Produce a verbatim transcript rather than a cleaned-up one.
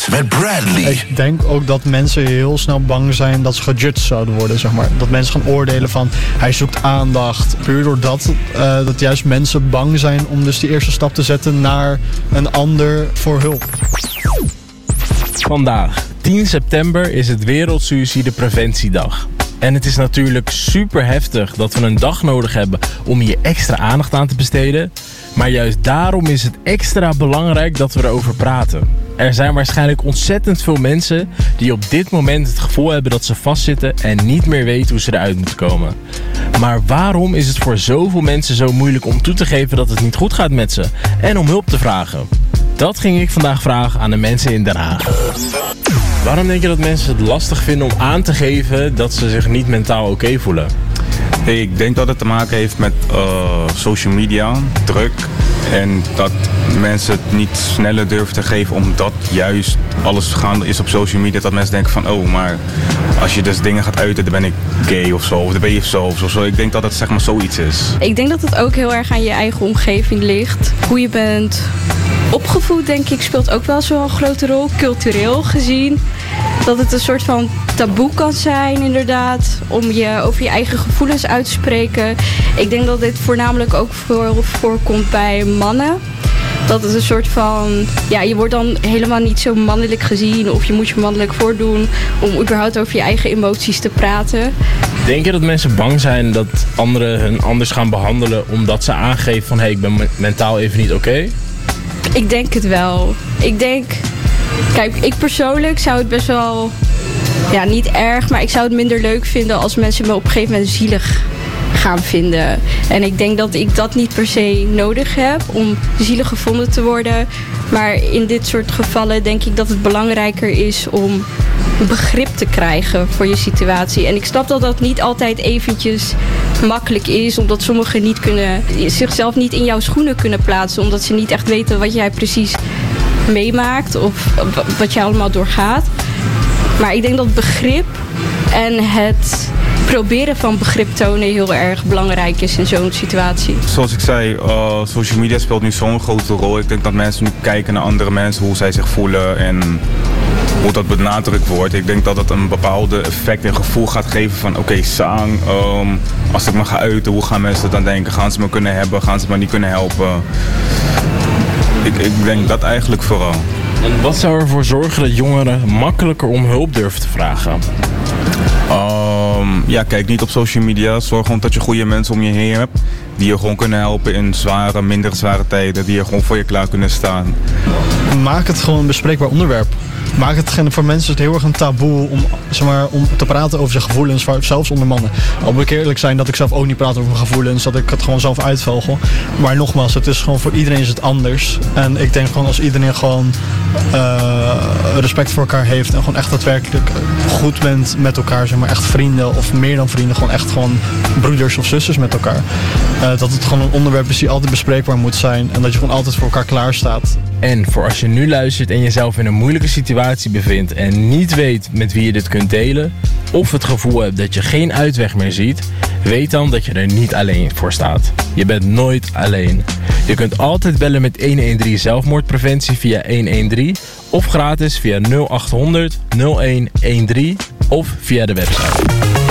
Nacht met Bradley. Ik denk ook dat mensen heel snel bang zijn dat ze gejudged zouden worden, zeg maar. Dat mensen gaan oordelen van, hij zoekt aandacht. Puur doordat uh, dat juist mensen bang zijn om dus die eerste stap te zetten naar een ander voor hulp. Vandaag, tien september, is het Wereldsuïcidepreventiedag. En het is natuurlijk super heftig dat we een dag nodig hebben om hier extra aandacht aan te besteden. Maar juist daarom is het extra belangrijk dat we erover praten. Er zijn waarschijnlijk ontzettend veel mensen die op dit moment het gevoel hebben dat ze vastzitten en niet meer weten hoe ze eruit moeten komen. Maar waarom is het voor zoveel mensen zo moeilijk om toe te geven dat het niet goed gaat met ze en om hulp te vragen? Dat ging ik vandaag vragen aan de mensen in Den Haag. Waarom denk je dat mensen het lastig vinden om aan te geven dat ze zich niet mentaal oké voelen? Hey, ik denk dat het te maken heeft met uh, social media, druk. En dat mensen het niet sneller durven te geven omdat juist alles gaande is op social media. Dat mensen denken van, oh, maar als je dus dingen gaat uiten, dan ben ik gay of zo. Of dan ben je zo of zo. Ik denk dat het zeg maar zoiets is. Ik denk dat het ook heel erg aan je eigen omgeving ligt. Hoe je bent opgevoed, denk ik, speelt ook wel zo'n grote rol. Cultureel gezien. Dat het een soort van taboe kan zijn, inderdaad. Om je over je eigen gevoelens uit te spreken. Ik denk dat dit voornamelijk ook voor, voorkomt bij mannen. Dat het een soort van, ja, je wordt dan helemaal niet zo mannelijk gezien. Of je moet je mannelijk voordoen om überhaupt over je eigen emoties te praten. Denk je dat mensen bang zijn dat anderen hun anders gaan behandelen omdat ze aangeven van, hé, hey, ik ben mentaal even niet oké? Okay? Ik denk het wel. Ik denk, kijk, ik persoonlijk zou het best wel, ja, niet erg, maar ik zou het minder leuk vinden als mensen me op een gegeven moment zielig gaan vinden. En ik denk dat ik dat niet per se nodig heb om zielig gevonden te worden. Maar in dit soort gevallen denk ik dat het belangrijker is om begrip te krijgen voor je situatie. En ik snap dat dat niet altijd eventjes makkelijk is, omdat sommigen niet kunnen, zichzelf niet in jouw schoenen kunnen plaatsen, omdat ze niet echt weten wat jij precies meemaakt of wat jij allemaal doorgaat. Maar ik denk dat begrip en het proberen van begrip tonen heel erg belangrijk is in zo'n situatie. Zoals ik zei, uh, social media speelt nu zo'n grote rol. Ik denk dat mensen nu kijken naar andere mensen, hoe zij zich voelen en hoe dat benadrukt wordt. Ik denk dat het een bepaalde effect en gevoel gaat geven van, oké, okay, Sang, um, als ik me ga uiten, hoe gaan mensen dan denken? Gaan ze me kunnen hebben? Gaan ze me niet kunnen helpen? Ik, ik denk dat eigenlijk vooral. En wat zou ervoor zorgen dat jongeren makkelijker om hulp durven te vragen? Um, ja, kijk niet op social media. Zorg gewoon dat je goede mensen om je heen hebt. Die je gewoon kunnen helpen in zware, minder zware tijden. Die je gewoon voor je klaar kunnen staan. Maak het gewoon een bespreekbaar onderwerp. Maak het voor mensen het heel erg een taboe om, zeg maar, om te praten over zijn gevoelens, zelfs onder mannen. Al moet ik eerlijk zijn dat ik zelf ook niet praat over mijn gevoelens, dat ik het gewoon zelf uitvogel. Maar nogmaals, het is gewoon voor iedereen is het anders. En ik denk gewoon als iedereen gewoon uh, respect voor elkaar heeft en gewoon echt daadwerkelijk goed bent met elkaar, zeg maar echt vrienden of meer dan vrienden, gewoon echt gewoon broeders of zusters met elkaar. Uh, dat het gewoon een onderwerp is die altijd bespreekbaar moet zijn en dat je gewoon altijd voor elkaar klaar staat. En voor als je nu luistert en jezelf in een moeilijke situatie bevindt en niet weet met wie je dit kunt delen, of het gevoel hebt dat je geen uitweg meer ziet, weet dan dat je er niet alleen voor staat. Je bent nooit alleen. Je kunt altijd bellen met honderddertien zelfmoordpreventie via honderddertien of gratis via nul acht honderd nul een een drie of via de website.